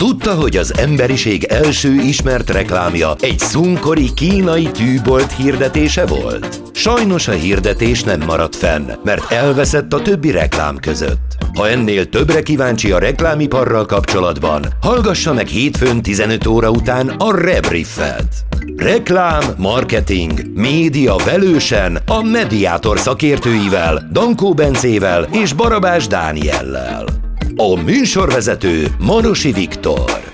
Tudta, hogy az emberiség első ismert reklámja egy szunkori kínai tűbolt hirdetése volt? Sajnos a hirdetés nem maradt fenn, mert elveszett a többi reklám között. Ha ennél többre kíváncsi a reklámiparral kapcsolatban, hallgassa meg hétfőn 15 óra után a Rebriefet. Reklám, marketing, média velősen a Mediátor szakértőivel, Dankó Bencével és Barabás Dániellel. A műsorvezető Marosi Viktor.